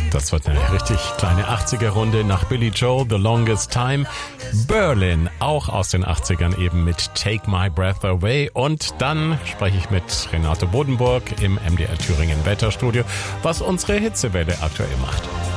Das wird eine richtig kleine 80er-Runde nach Billy Joel, The Longest Time. Berlin, auch aus den 80ern eben mit Take My Breath Away. Und dann spreche ich mit Renate Bodenburg im MDR Thüringen Wetterstudio, was unsere Hitzewelle aktuell macht.